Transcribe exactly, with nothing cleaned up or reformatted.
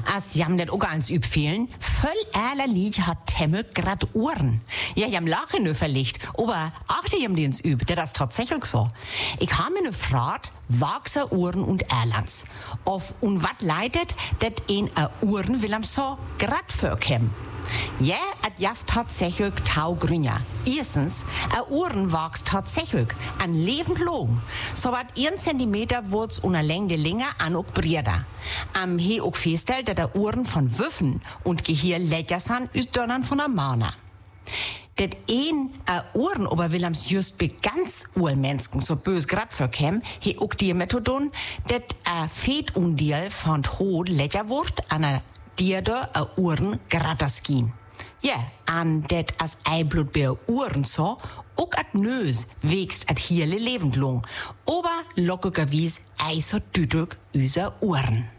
Als jam net auch ans Üb fehlen, voll ehrlich hat Temmel grad Ohren. Ja, jam lachen nur verlegt, aber achte jam ins Üb, der das tatsächlich so. Ich habe mir ne Frat, wachser Ohren und Erlands. Auf und wat leidet, dat een a Ohren will am so grad vorkäm. Ja, et jaft tatsächlich taugrünja. Erstens, a Ohren wächst tatsächlich an lebend lang. So wat ein Zentimeter wurz und a Länge länger an auch breder. Am he auch feststellt, dat a Ohren von Wüffen und Gehir lächer san, ist donnern von a Mana. Dat een a Ohren ober Willems just be ganz urmenschen so bös grad verkäm, he auch die Methodon, dat a Fet undiel von Hod lächer wurt an a Dierde a Ohren gratterskin. Ja, an det as Eiblut bei Ohren so, ook at Nös wächst at hierle lebend lang, ober lockigerwies eiser düdrück üser Ohren.